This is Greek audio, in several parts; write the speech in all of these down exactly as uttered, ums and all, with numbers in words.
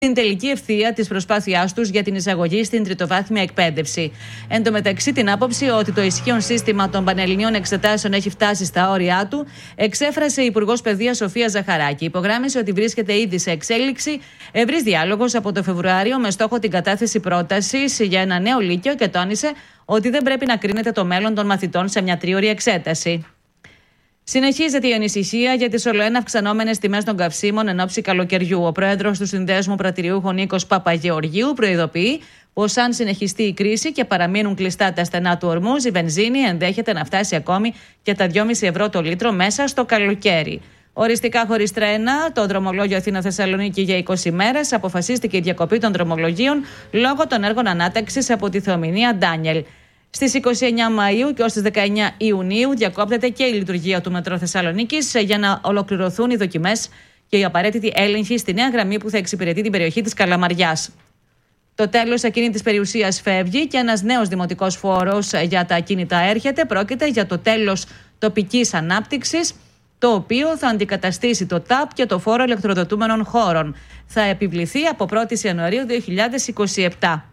την τελική ευθεία της προσπάθειάς τους για την εισαγωγή στην τριτοβάθμια εκπαίδευση. Εν τω μεταξύ, την άποψη ότι το ισχύον σύστημα των πανελληνίων εξετάσεων έχει φτάσει στα όρια του, εξέφρασε η Υπουργός Παιδείας Σοφία Ζαχαράκη. Υπογράμμισε ότι βρίσκεται ήδη σε εξέλιξη ευρύς διάλογος από το Φεβρουάριο με στόχο την κατάθεση πρότασης για ένα νέο λύκειο και τόνισε ότι δεν πρέπει να κρίνεται το μέλλον των μαθητών σε μια τρίωρη εξέταση. Συνεχίζεται η ανησυχία για τις ολοένα αυξανόμενες τιμές των καυσίμων εν ώψη καλοκαιριού. Ο πρόεδρος του Συνδέσμου Πρατηριούχων Νίκος Παπαγεωργίου προειδοποιεί πως αν συνεχιστεί η κρίση και παραμείνουν κλειστά τα στενά του Ορμούζ, η βενζίνη ενδέχεται να φτάσει ακόμη και τα δυόμισι ευρώ το λίτρο μέσα στο καλοκαίρι. Οριστικά χωρίς τρένα, το δρομολόγιο Αθήνα-Θεσσαλονίκη για είκοσι μέρες αποφασίστηκε η διακοπή των δρομολογίων λόγω των έργων ανάταξης από τη θεομηνία Ντάνιελ. Στις είκοσι εννέα Μαΐου και ως τις δεκαεννέα Ιουνίου διακόπτεται και η λειτουργία του Μετρό Θεσσαλονίκης για να ολοκληρωθούν οι δοκιμές και η απαραίτητη έλεγχη στη νέα γραμμή που θα εξυπηρετεί την περιοχή της Καλαμαριάς. Το τέλος ακίνητης περιουσίας φεύγει και ένας νέος δημοτικός φόρος για τα ακίνητα έρχεται. Πρόκειται για το τέλος τοπικής ανάπτυξης, το οποίο θα αντικαταστήσει το ΤΑΠ και το φόρο ηλεκτροδοτούμενων χώρων. Θα επιβληθεί από πρώτη Ιανουαρίου δύο χιλιάδες είκοσι επτά.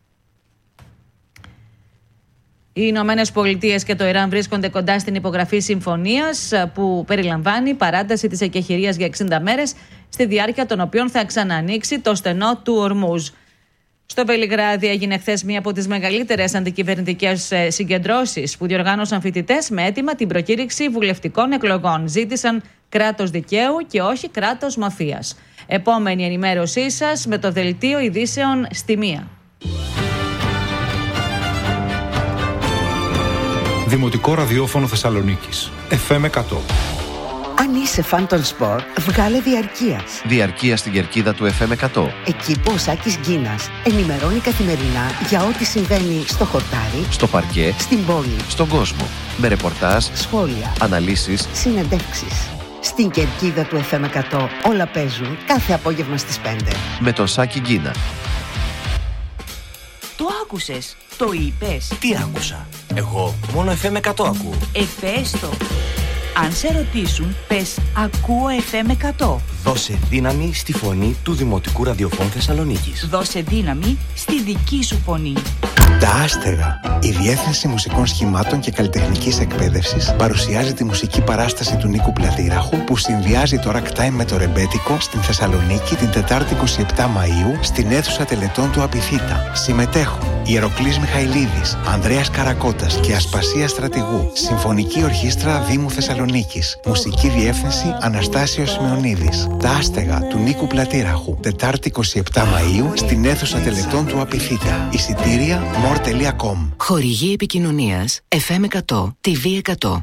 Οι Ηνωμένες Πολιτείες και το Ιράν βρίσκονται κοντά στην υπογραφή συμφωνίας που περιλαμβάνει παράταση της εκεχηρίας για εξήντα μέρες, στη διάρκεια των οποίων θα ξανανοίξει το στενό του Ορμούζ. Στο Βελιγράδι έγινε χθες μία από τις μεγαλύτερες αντικυβερνητικές συγκεντρώσεις που διοργάνωσαν φοιτητές με αίτημα την προκήρυξη βουλευτικών εκλογών. Ζήτησαν κράτος δικαίου και όχι κράτος μαφίας. Επόμενη ενημέρωσή σας με το δελτίο ειδήσεων στη μία. Δημοτικό ραδιόφωνο Θεσσαλονίκης. εφ εμ εκατό. Αν είσαι φαν των σπορ, βγάλε διαρκείας. Διαρκεία στην κερκίδα του εφ εμ εκατό. Εκεί που ο Σάκης Γκίνας ενημερώνει καθημερινά για ό,τι συμβαίνει στο χορτάρι, στο παρκέ, στην πόλη, στον κόσμο. Με ρεπορτάζ, σχόλια, αναλύσεις, συνεντεύξεις. Στην κερκίδα του εφ εμ εκατό όλα παίζουν κάθε απόγευμα στις πέντε. Με τον Σάκη Γκίνα. Το άκουσες, το είπες. Τι άκουσα? Εγώ μόνο εφ εμ εκατό ακούω. Ε, πες το. Αν σε ρωτήσουν, πες ακούω εφ εμ εκατό. Δώσε δύναμη στη φωνή του Δημοτικού Ραδιοφώνου Θεσσαλονίκης. Δώσε δύναμη στη δική σου φωνή. Τα Άστεγα, η Διεύθυνση Μουσικών Σχημάτων και Καλλιτεχνικής Εκπαίδευσης, παρουσιάζει τη μουσική παράσταση του Νίκου Πλατήραχου που συνδυάζει το ragtime με το ρεμπέτικο στην Θεσσαλονίκη την Τετάρτη είκοσι επτά Μαΐου στην αίθουσα τελετών του Απιθύτα. Συμμετέχουν Ιεροκλής Μιχαηλίδης, Ανδρέας Καρακώτας και Ασπασία Στρατηγού. Συμφωνική Ορχήστρα Δήμου Θεσσαλονίκης. Μουσική Διεύθυνση Αναστάσιος Σημεωνίδης. Τα Άστεγα του Νίκου Πλατήραχου. Τετάρτη είκοσι επτά Μαΐου στην αίθουσα τελετών του Απιθύτα. Εισιτήρια μορ τελεία κομ. Χορηγή επικοινωνίας εφ εμ εκατό, τι βι εκατό.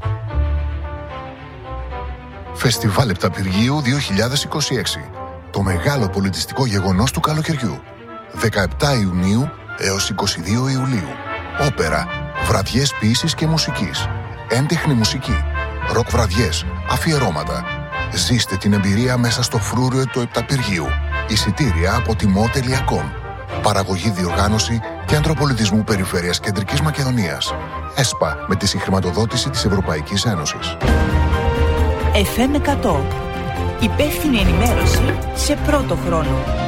Φεστιβάλ Επταπηργίου δύο χιλιάδες είκοσι έξι. Το μεγάλο πολιτιστικό γεγονός του καλοκαιριού. δεκαεπτά Ιουνίου έως είκοσι δύο Ιουλίου. Όπερα, βραδιές ποίησης και μουσικής. Έντεχνη μουσική, ροκ βραδιές, αφιερώματα. Ζήστε την εμπειρία μέσα στο φρούριο του Επταπηργίου. Εισιτήρια από τιμό τελεία κομ. Παραγωγή, διοργάνωση Κέντρο Πολιτισμού Περιφέρειας Κεντρικής Μακεδονίας. ΕΣΠΑ με τη συγχρηματοδότηση της Ευρωπαϊκής Ένωσης. εφ εμ εκατό. Υπεύθυνη ενημέρωση σε πρώτο χρόνο.